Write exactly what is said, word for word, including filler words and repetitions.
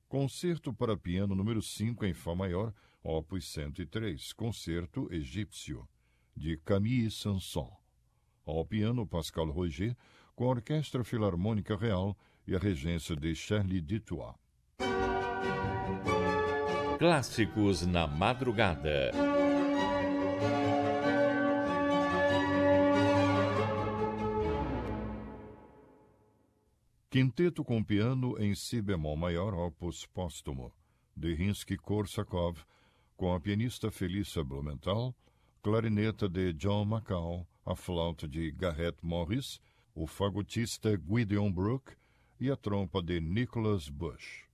Concerto para piano número cinco em Fá maior, opus cento e três, Concerto Egípcio, de Camille Saint-Saëns. Ao piano, Pascal Roger, com a Orquestra Filarmônica Real e a regência de Charlie Dutoit. Clássicos na madrugada. Quinteto com piano em si bemol maior, opus póstumo, de Rimsky-Korsakov, com a pianista Felícia Blumenthal, clarineta de John McCall, a flauta de Garrett Morris, o fagotista Gideon Brook e a trompa de Nicholas Bush.